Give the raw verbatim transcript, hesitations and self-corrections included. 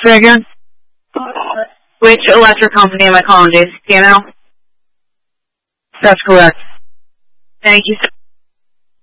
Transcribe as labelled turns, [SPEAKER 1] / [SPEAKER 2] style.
[SPEAKER 1] Say again?
[SPEAKER 2] Which electric company am I calling, Jason? Do you know?
[SPEAKER 1] That's correct.
[SPEAKER 2] Thank you so